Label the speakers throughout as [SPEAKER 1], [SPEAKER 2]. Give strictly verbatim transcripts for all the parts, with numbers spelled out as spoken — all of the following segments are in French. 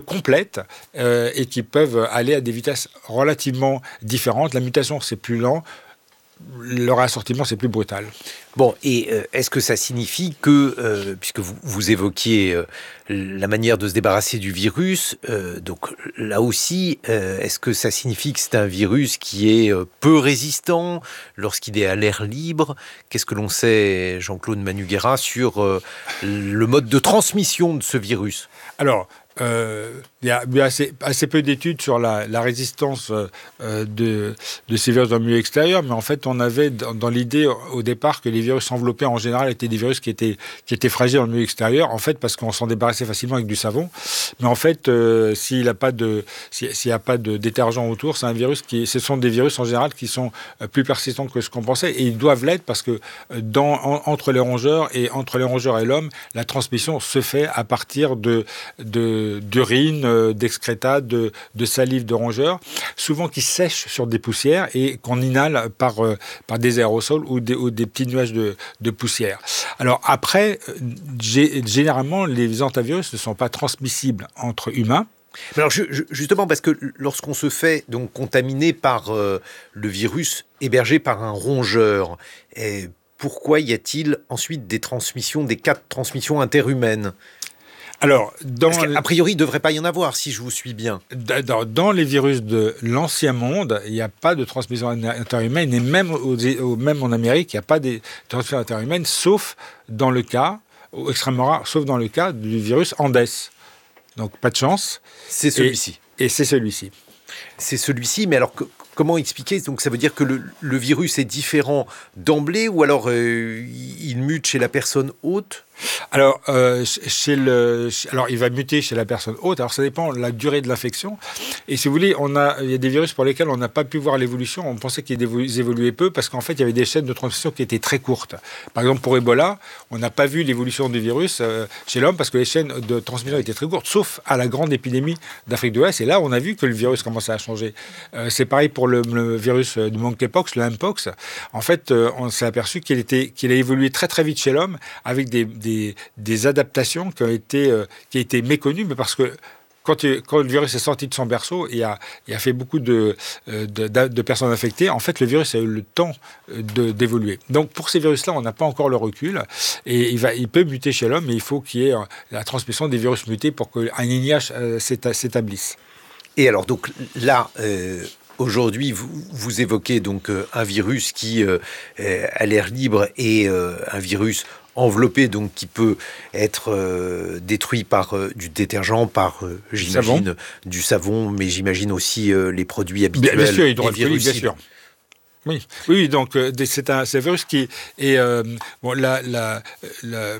[SPEAKER 1] complètes euh, et qui peuvent aller à des vitesses relativement différentes. La mutation, c'est plus lent. Le réassortiment, c'est plus brutal.
[SPEAKER 2] Bon, et euh, est-ce que ça signifie que, euh, puisque vous, vous évoquiez euh, la manière de se débarrasser du virus, euh, donc là aussi, euh, est-ce que ça signifie que c'est un virus qui est euh, peu résistant lorsqu'il est à l'air libre? Qu'est-ce que l'on sait, Jean-Claude Manugera, sur euh, le mode de transmission de ce virus?
[SPEAKER 1] Alors, Euh, il y a, il y a assez, assez peu d'études sur la, la résistance euh, de, de ces virus dans le milieu extérieur, mais en fait, on avait dans, dans l'idée au départ que les virus enveloppés en général étaient des virus qui étaient, qui étaient fragiles dans le milieu extérieur, en fait, parce qu'on s'en débarrassait facilement avec du savon. Mais en fait, euh, s'il n'y a pas de, s'il, s'il y a pas de détergent autour, c'est un virus qui, ce sont des virus en général qui sont plus persistants que ce qu'on pensait, et ils doivent l'être parce que dans, en, entre les rongeurs et entre les rongeurs et l'homme, la transmission se fait à partir de, de d'urine, d'excréta, de, de salive de rongeurs, souvent qui sèchent sur des poussières et qu'on inhale par, par des aérosols ou des, ou des petits nuages de, de poussière. Alors après, g- généralement, les hantavirus ne sont pas transmissibles entre humains.
[SPEAKER 2] Alors je, je, justement, parce que lorsqu'on se fait donc contaminer par euh, le virus hébergé par un rongeur, et pourquoi y a-t-il ensuite des transmissions, des cas de transmission interhumaine ?
[SPEAKER 1] Alors, dans
[SPEAKER 2] Parce qu'a priori, il ne devrait pas y en avoir, si je vous suis bien.
[SPEAKER 1] Dans, dans les virus de l'ancien monde, il n'y a pas de transmission interhumaine, et même, aux, aux, même en Amérique, il n'y a pas de transmission interhumaine, sauf dans le cas, extrêmement rare, sauf dans le cas du virus Andes. Donc, pas de chance.
[SPEAKER 2] C'est celui-ci.
[SPEAKER 1] Et, et c'est celui-ci.
[SPEAKER 2] C'est celui-ci, mais alors... Que... Comment expliquer? Donc ça veut dire que le, le virus est différent d'emblée, ou alors euh, il mute chez la personne hôte?
[SPEAKER 1] Alors, euh, chez le, alors, il va muter chez la personne hôte. Alors, ça dépend de la durée de l'infection. Et si vous voulez, on a, il y a des virus pour lesquels on n'a pas pu voir l'évolution. On pensait qu'ils évoluaient peu parce qu'en fait, il y avait des chaînes de transmission qui étaient très courtes. Par exemple, pour Ebola, on n'a pas vu l'évolution du virus euh, chez l'homme parce que les chaînes de transmission étaient très courtes, sauf à la grande épidémie d'Afrique de l'Ouest. Et là, on a vu que le virus commençait à changer. Euh, c'est pareil pour le, le virus du monkeypox, le mpox. En fait, euh, on s'est aperçu qu'il, était, qu'il a évolué très très vite chez l'homme avec des, des Des, des adaptations qui ont été, euh, qui ont été méconnues, mais parce que quand, quand le virus est sorti de son berceau et a, et a fait beaucoup de, de, de, de personnes infectées, en fait, le virus a eu le temps de, d'évoluer. Donc, pour ces virus-là, on n'a pas encore le recul, et il, va, il peut muter chez l'homme, mais il faut qu'il y ait la transmission des virus mutés pour qu'un lignage euh, s'établisse.
[SPEAKER 2] Et alors, donc là... Euh... Aujourd'hui, vous, vous évoquez donc euh, un virus qui euh, est à l'air libre et euh, un virus enveloppé, donc qui peut être euh, détruit par euh, du détergent, par, euh, j'imagine, savon. du savon, mais j'imagine aussi euh, les produits habituels.
[SPEAKER 1] Bien, bien sûr, hydroalcoolique, bien sûr. Oui, oui, donc euh, c'est, un, c'est un virus qui est... Euh, bon, la... la, la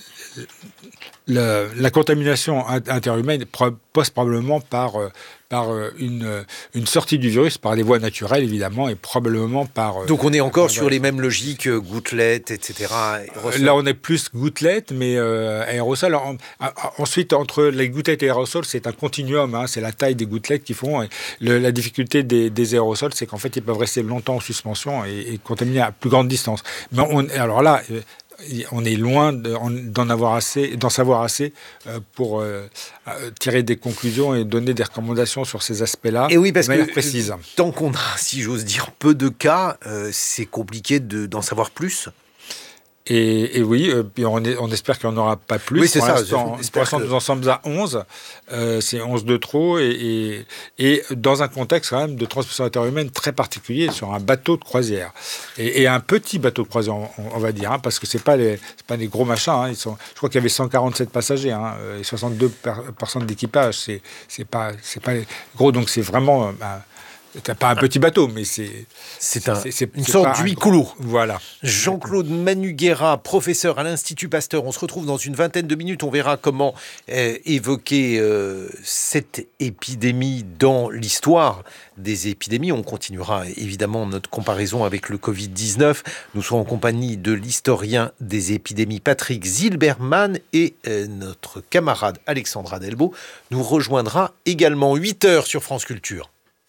[SPEAKER 1] La, la contamination interhumaine passe probablement par, par une, une sortie du virus par des voies naturelles, évidemment, et probablement par...
[SPEAKER 2] Donc on est encore sur les mêmes logiques, gouttelettes, et cetera. Aérosols.
[SPEAKER 1] Là, on est plus gouttelettes, mais euh, aérosols. En, en, ensuite, entre les gouttelettes et aérosols, c'est un continuum. Hein, c'est la taille des gouttelettes qui font. Et le, la difficulté des, des aérosols, c'est qu'en fait, ils peuvent rester longtemps en suspension et, et contaminer à plus grande distance. Mais on, alors là... on est loin d'en avoir assez, d'en savoir assez pour euh, tirer des conclusions et donner des recommandations sur ces aspects-là.
[SPEAKER 2] Et oui, parce
[SPEAKER 1] de manière
[SPEAKER 2] que
[SPEAKER 1] précise.
[SPEAKER 2] Tant qu'on a, si j'ose dire, peu de cas, euh, c'est compliqué de, d'en savoir plus.
[SPEAKER 1] Et, et oui, euh, puis on, est, on espère qu'il n'y en aura pas plus.
[SPEAKER 2] Oui, c'est
[SPEAKER 1] pour
[SPEAKER 2] ça.
[SPEAKER 1] L'instant, pour l'instant, que... nous en sommes à onze. Euh, c'est onze de trop. Et, et, et dans un contexte quand même de transmission interhumaine très particulier sur un bateau de croisière. Et, et un petit bateau de croisière, on, on va dire, hein, parce que ce n'est pas, pas des gros machins. Hein, ils sont, je crois qu'il y avait cent quarante-sept passagers hein, et soixante-deux personnes d'équipage. Ce n'est pas, c'est pas gros. Donc c'est vraiment... Euh, bah, c'est pas un petit bateau, mais c'est...
[SPEAKER 2] C'est, un,
[SPEAKER 1] c'est, c'est
[SPEAKER 2] une c'est sorte d'huis clos.
[SPEAKER 1] Voilà.
[SPEAKER 2] Jean-Claude Manugera, professeur à l'Institut Pasteur. On se retrouve dans une vingtaine de minutes. On verra comment euh, évoquer euh, cette épidémie dans l'histoire des épidémies. On continuera évidemment notre comparaison avec le covid dix-neuf. Nous serons en compagnie de l'historien des épidémies Patrick Zilberman et euh, notre camarade Alexandra Delbo nous rejoindra également. huit heures sur France Culture.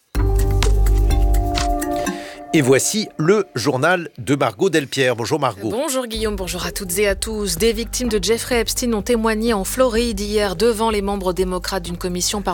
[SPEAKER 2] Et voici le journal de Margot Delpierre. Bonjour Margot.
[SPEAKER 3] Bonjour Guillaume, bonjour à toutes et à tous. Des victimes de Jeffrey Epstein ont témoigné en Floride hier devant les membres démocrates d'une commission par